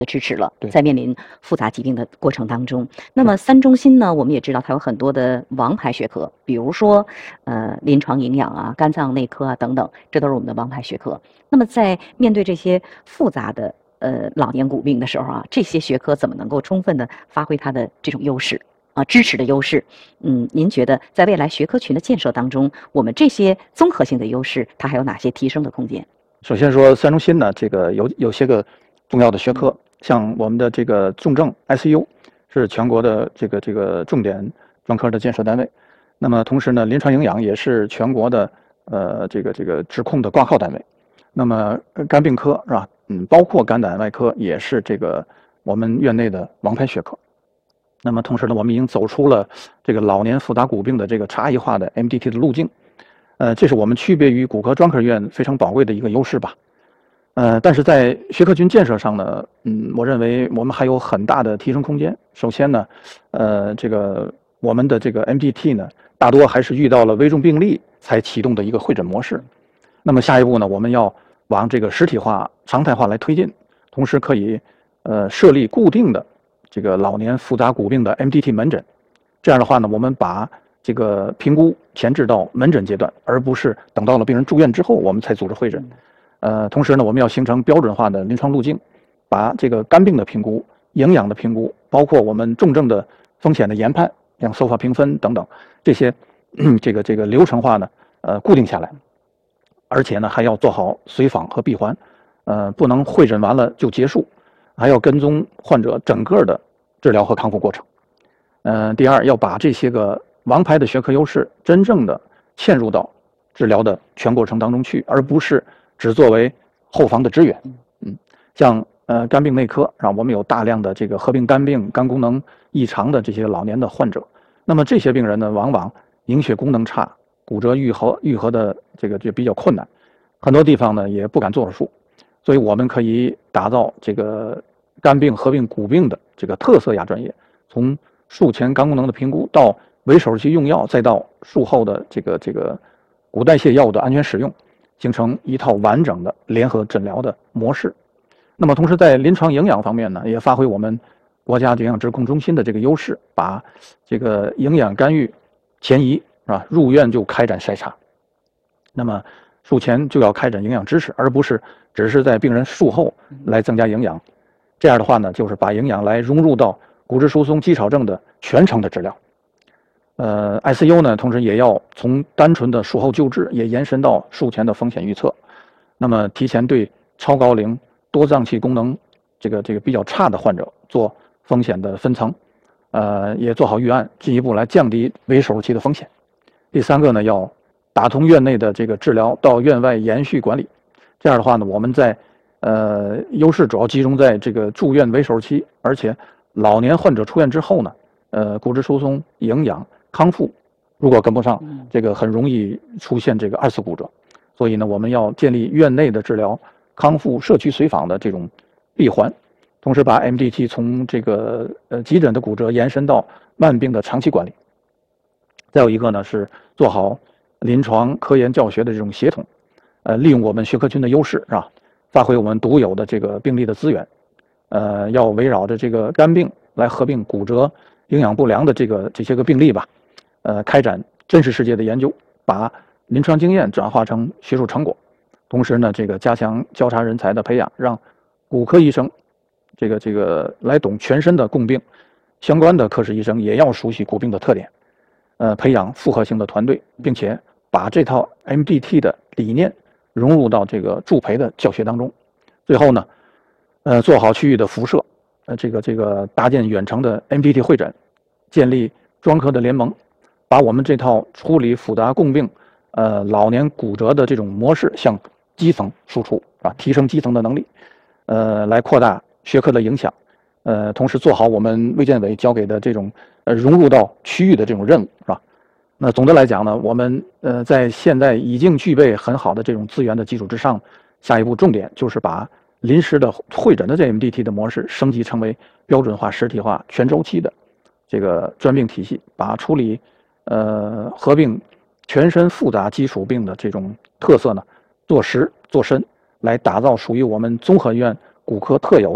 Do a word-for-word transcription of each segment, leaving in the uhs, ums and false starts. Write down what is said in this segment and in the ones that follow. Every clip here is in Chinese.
支持了， 对。 在面临复杂疾病的过程当中。那么三中心呢，我们也知道它有很多的王牌学科，比如说，呃，临床营养啊、肝脏内科啊等等，这都是我们的王牌学科。那么在面对这些复杂的呃老年骨病的时候啊，这些学科怎么能够充分的发挥它的这种优势啊，支持的优势？嗯，您觉得在未来学科群的建设当中，我们这些综合性的优势，它还有哪些提升的空间？ 首先说三中心呢，这个有有些个重要的学科，像我们的这个重症 I C U 是全国的这个这个重点专科的建设单位。那么同时呢，临床营养也是全国的呃这个这个指控的挂靠单位。那么肝病科是吧？嗯，包括肝胆外科也是这个我们院内的王牌学科。那么同时呢，我们已经走出了这个老年复杂骨病的这个差异化的 M D T 的路径。呃，这是我们区别于骨科专科医院非常宝贵的一个优势吧。呃，但是在学科群建设上呢，嗯，我认为我们还有很大的提升空间。首先呢，呃，这个我们的这个 M D T 呢，大多还是遇到了危重病例才启动的一个会诊模式。那么下一步呢，我们要往这个实体化、常态化来推进，同时可以呃设立固定的这个老年复杂骨病的 M D T 门诊。这样的话呢，我们把这个评估前置到门诊阶段，而不是等到了病人住院之后我们才组织会诊。呃，同时呢，我们要形成标准化的临床路径，把这个肝病的评估、营养的评估，包括我们重症的风险的研判，像 S O F A 评分等等这些这个这个流程化呢，呃，固定下来。而且呢，还要做好随访和闭环，呃，不能会诊完了就结束，还要跟踪患者整个的治疗和康复过程。呃，第二，要把这些个王牌的学科优势真正的嵌入到治疗的全过程当中去，而不是只作为后方的支援。嗯，像呃肝病内科啊，我们有大量的这个合并肝病、肝功能异常的这些老年的患者，那么这些病人呢，往往凝血功能差，骨折愈合愈合的这个就比较困难，很多地方呢也不敢做手术，所以我们可以打造这个肝病合并骨病的这个特色亚专业，从术前肝功能的评估到围手术期用药，再到术后的这个这个骨代谢药物的安全使用，形成一套完整的联合诊疗的模式。那么同时在临床营养方面呢，也发挥我们国家营养指控中心的这个优势，把这个营养干预前移是吧，入院就开展筛查。那么术前就要开展营养知识，而不是只是在病人术后来增加营养。这样的话呢，就是把营养来融入到骨质疏松肌少症的全程的治疗。呃 ，I C U 呢，同时也要从单纯的术后救治，也延伸到术前的风险预测。那么提前对超高龄多脏器功能这个这个比较差的患者做风险的分层，呃，也做好预案，进一步来降低围手术期的风险。第三个呢，要打通院内的这个治疗到院外延续管理。这样的话呢，我们在呃优势主要集中在这个住院围手术期，而且老年患者出院之后呢，呃，骨质疏松、营养康复如果跟不上，这个很容易出现这个二次骨折。所以呢，我们要建立院内的治疗、康复、社区随访的这种闭环，同时把 M D T 从这个呃急诊的骨折延伸到慢病的长期管理。再有一个呢，是做好临床科研教学的这种协同，呃，利用我们学科群的优势，是吧？发挥我们独有的这个病例的资源，呃，要围绕着这个肝病来合并骨折、营养不良的这个这些个病例吧，呃，开展真实世界的研究，把临床经验转化成学术成果。同时呢，这个加强交叉人才的培养，让骨科医生这个这个来懂全身的共病，相关的科室医生也要熟悉骨病的特点，呃，培养复合型的团队，并且把这套 M D T 的理念融入到这个助培的教学当中。最后呢，呃，做好区域的辐射，呃，这个这个搭建远程的 M D T 会诊，建立专科的联盟，把我们这套处理复杂共病、呃老年骨折的这种模式向基层输出啊，提升基层的能力，呃，来扩大学科的影响，呃，同时做好我们卫健委交给的这种呃融入到区域的这种任务，是吧？那总的来讲呢，我们呃在现在已经具备很好的这种资源的基础之上，下一步重点就是把临时的会诊的这 M D T 的模式升级成为标准化、实体化、全周期的这个专病体系，把处理呃合并全身复杂基础病的这种特色呢做实做深，来打造属于我们综合医院骨科特有的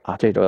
啊，这个。